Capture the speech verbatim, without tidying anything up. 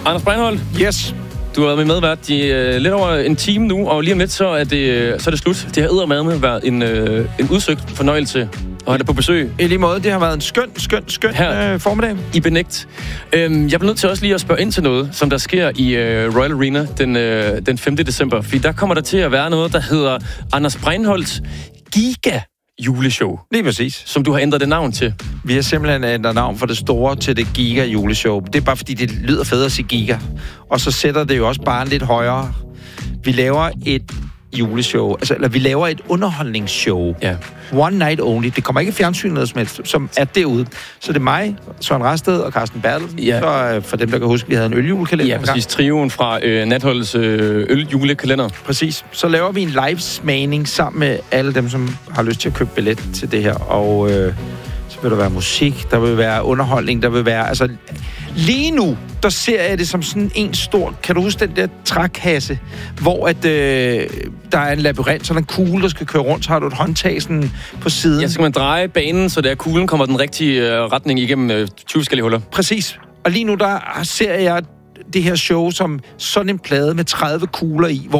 Anders Breinholt. Yes. Du har været med medvært i uh, lidt over en time nu, og lige om lidt, så er det, så er det slut. Det har eddermame været en, uh, en udsøgt fornøjelse at have dig på besøg. I lige måde, det har været en skøn, skøn, skøn Her øh, formiddag. I Benægt. Øhm, jeg bliver nødt til også lige at spørge ind til noget, som der sker i uh, Royal Arena den, uh, den femte december. For der kommer der til at være noget, der hedder Anders Breinholts Giga juleshow. Lige præcis. Som du har ændret det navn til. Vi har simpelthen ændret navn fra det store til det Giga juleshow. Det er bare fordi, det lyder federe at sige Giga. Og så sætter det jo også bare lidt højere. Vi laver et juleshow, altså, eller vi laver et underholdningsshow. Ja. One night only. Det kommer ikke i fjernsynet noget som helst, som er derude. Så det er mig, Søren Rasted og Carsten Bertelsen. Ja. Så for dem, der kan huske, vi havde en øljulekalender. Ja, præcis. Trioen fra øh, Natholdets øh, øljulekalender. Præcis. Så laver vi en live-smagning sammen med alle dem, som har lyst til at købe billet til det her. Og øh, så vil der være musik, der vil være underholdning, der vil være... Altså, lige nu, der ser jeg det som sådan en stor... Kan du huske den der trækasse, hvor at, øh, der er en labyrint, sådan en kugle, der skal køre rundt, så har du et håndtag sådan på siden. Ja, så skal man dreje banen, så der kuglen kommer den rigtige øh, retning igennem øh, tyve forskellige huller. Præcis. Og lige nu, der ser jeg det her show som sådan en plade med tredive kugler i, hvor